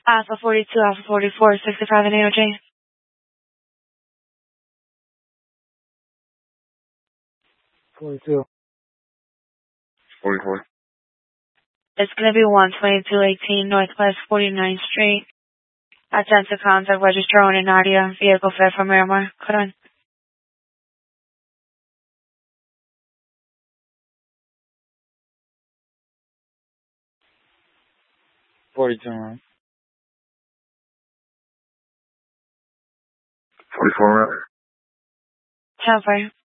Alpha 42, Alpha 44, 65 and AOJ. 42. 44. It's going to be 12218 Northwest 49th Street. Attempt to contact Register Owner Nadia. Vehicle fed from Miramar. Hold on. 42, man. 44, right? 10-4.